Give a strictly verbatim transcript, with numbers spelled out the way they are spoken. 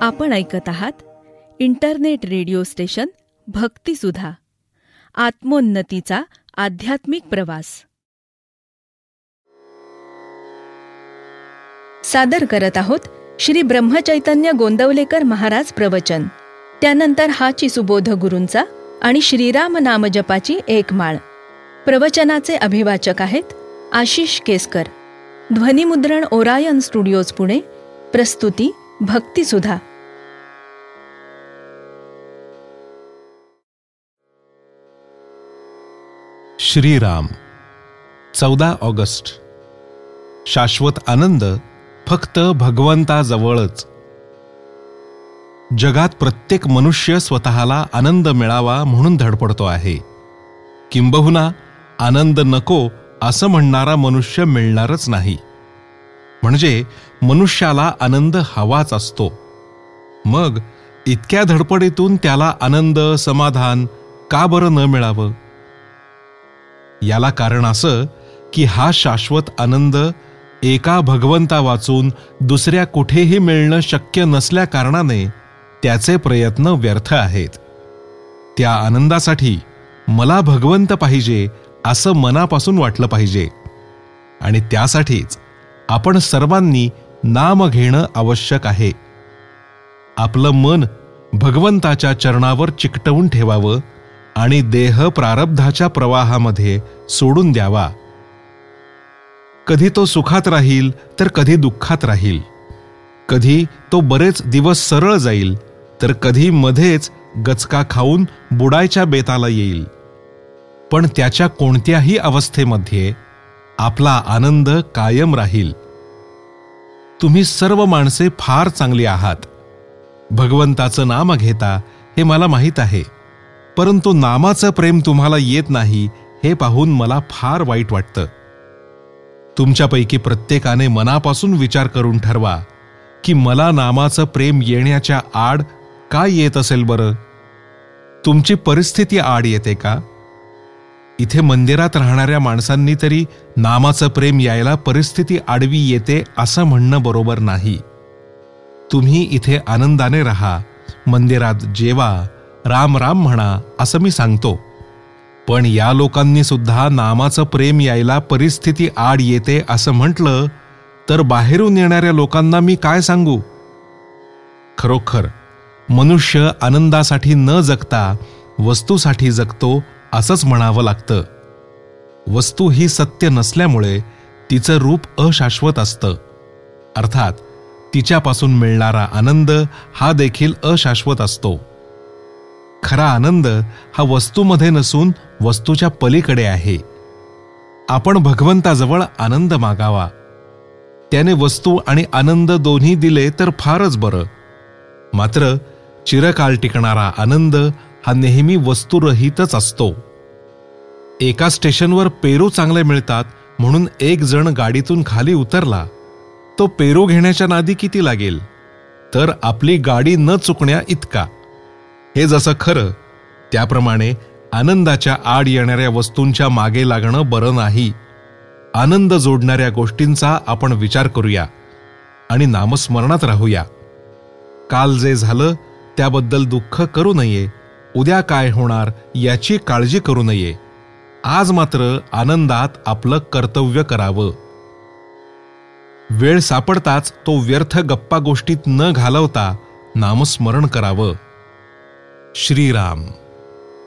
आपण ऐकत आहात इंटरनेट रेडिओ स्टेशन भक्तिसुधा, आत्मोन्नतीचा आध्यात्मिक प्रवास. सादर करत आहोत श्री ब्रह्मचैतन्य गोंदवलेकर महाराज प्रवचन. त्यानंतर हाची सुबोध गुरूंचा आणि श्रीराम नामजपाची एक माळ. प्रवचनाचे अभिवाचक आहेत आशिष केसकर. ध्वनिमुद्रण ओरायन स्टुडिओज पुणे. प्रस्तुती भक्तिसुधा. श्रीराम. चौदा ऑगस्ट. शाश्वत आनंद फक्त भगवंताजवळच. जगात प्रत्येक मनुष्य स्वतःला आनंद मिळावा म्हणून धडपडतो आहे. किंबहुना आनंद नको असं म्हणणारा मनुष्य मिळणारच नाही. म्हणजे मनुष्याला आनंद हवाच असतो. मग इतक्या धडपडीतून त्याला आनंद, समाधान का बरं न मिळावं? याला कारण असं की हा शाश्वत आनंद एका भगवंता वाचून दुसऱ्या कुठेही मिळणं शक्य नसल्या कारणाने त्याचे प्रयत्न व्यर्थ आहेत. त्या आनंदासाठी मला भगवंत पाहिजे असं मनापासून वाटलं पाहिजे. आणि त्यासाठीच आपण सर्वांनी नाम घेणं आवश्यक आहे. आपलं मन भगवंताच्या चरणावर चिकटवून ठेवावं आणि देह प्रारब्धाच्या प्रवाहामध्ये सोडून द्यावा. कधी तो सुखात राहील तर कधी दुःखात राहील. कधी तो बरेच दिवस सरळ जाईल तर कधी मध्येच गचका खाऊन बुडायच्या बेताला येईल. पण त्याच्या कोणत्याही अवस्थेमध्ये आपला आनंद कायम राहील. तुम्ही सर्व माणसे फार चांगली आहात. भगवंताचं नाम घेता हे मला माहीत आहे. परंतु नामाचं प्रेम तुम्हाला येत नाही हे पाहून मला फार वाईट वाटतं. तुमच्यापैकी प्रत्येकाने मनापासून विचार करून ठरवा की मला नामाचं प्रेम येण्याच्या आड काय येत असेल बरं? तुमची परिस्थिती आड येते का? इथे मंदिरात राहणाऱ्या माणसांनी तरी नामाचं प्रेम यायला परिस्थिती आडवी येते असं म्हणणं बरोबर नाही. तुम्ही इथे आनंदाने राहा, मंदिरात जेवा, राम राम म्हणा असं मी सांगतो. पण या लोकांनी सुद्धा नामाचं प्रेम यायला परिस्थिती आड येते असं म्हटलं तर बाहेरून येणाऱ्या लोकांना मी काय सांगू? खरोखर मनुष्य आनंदासाठी न जगता वस्तूसाठी जगतो असंच म्हणावं लागतं. वस्तू ही सत्य नसल्यामुळे तिचं रूप अशाश्वत असतं. अर्थात तिच्यापासून मिळणारा आनंद हा देखील अशाश्वत असतो. खरा आनंद हा वस्तूमध्ये नसून वस्तूच्या पलीकडे आहे. आपण भगवंताजवळ आनंद मागावा. त्याने वस्तू आणि आनंद दोन्ही दिले तर फारच बरं. मात्र चिरकाल टिकणारा आनंद हा नेहमी वस्तुरहितच असतो. एका स्टेशनवर पेरू चांगले मिळतात म्हणून एक जण गाडीतून खाली उतरला. तो पेरू घेण्याच्या नादी किती लागेल? तर आपली गाडी न चुकण्या इतका. हे जसं खरं त्याप्रमाणे आनंदाच्या आड येणाऱ्या वस्तूंच्या मागे लागणं बरं नाही. आनंद जोडणाऱ्या गोष्टींचा आपण विचार करूया आणि नामस्मरणात राहूया. काल जे झालं त्याबद्दल दुःख करू नये. उद्या काय होणार याची काळजी करू नये. आज मात्र आनंदात आपलं कर्तव्य करावं. वेळ सापडताच तो व्यर्थ गप्पा गोष्टीत न घालवता नामस्मरण करावं. श्रीराम.